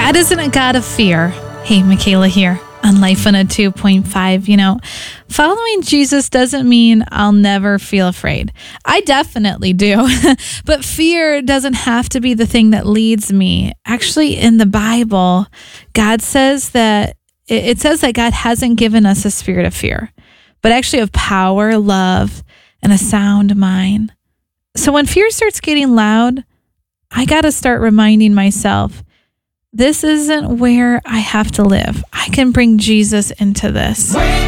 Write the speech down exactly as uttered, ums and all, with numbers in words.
God isn't a God of fear. Hey, Michaela here on Life one oh two point five. You know, following Jesus doesn't mean I'll never feel afraid. I definitely do. But fear doesn't have to be the thing that leads me. Actually, in the Bible, God says that it says that God hasn't given us a spirit of fear, but actually of power, love, and a sound mind. So when fear starts getting loud, I got to start reminding myself, this isn't where I have to live. I can bring Jesus into this.